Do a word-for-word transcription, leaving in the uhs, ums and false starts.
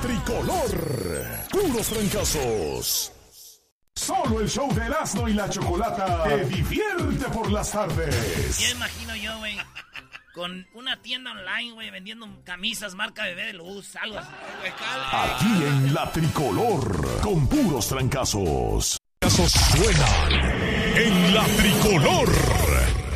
tricolor. Puros trancazos. Solo el show de Erasmo y la Chocolata te divierte por las tardes. Ya imagino yo, güey, con una tienda online, güey, vendiendo camisas marca Bebé de Luz, algo así. Aquí en la tricolor, con puros trancazos. Trancazos suenan en la tricolor.